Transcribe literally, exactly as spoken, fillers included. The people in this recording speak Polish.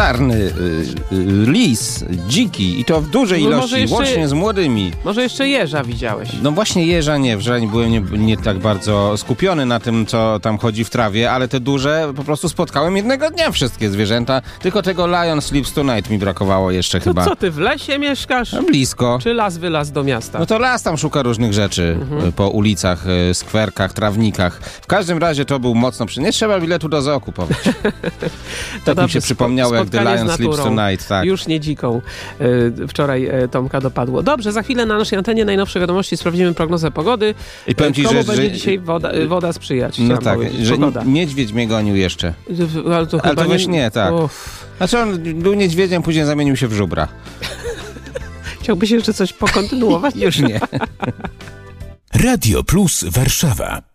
sarny, y, y, lis, dziki i to w dużej No może ilości, jeszcze- łącznie z młodymi. Może jeszcze jeża widziałeś. No właśnie jeża nie, wczoraj byłem nie, nie tak bardzo skupiony na tym, co tam chodzi w trawie, ale te duże po prostu spotkałem jednego dnia wszystkie zwierzęta, tylko tego Lion Sleeps Tonight mi brakowało jeszcze To chyba. co, ty w lesie mieszkasz? No blisko. Czy las wylaz do miasta? No to las tam szuka różnych rzeczy Mhm. po ulicach, y, skwerkach, trawnikach. W każdym razie to był mocno przy... Nie trzeba biletu do zoo kupować. Tak mi dobrze, się przypomniało, jak The spotkanie z Lion Sleeps naturą. Tonight. Tak. Już nie dziką. Y, Wczoraj y, Tomka dopadło. Dobrze, za chwilę na naszej antenie najnowsze wiadomości, sprawdzimy prognozę pogody. I powiem ci, Komu że... będzie że... dzisiaj woda, y, woda sprzyjać? No chciałem tak, powiedzieć. że Pogoda. niedźwiedź mnie gonił jeszcze. Ale to, Ale chyba to we śnie, tak. Uff. Znaczy on był niedźwiedziem, później zamienił się w żubra. Chciałbyś jeszcze coś pokontynuować? Już nie. Radio Plus Warszawa.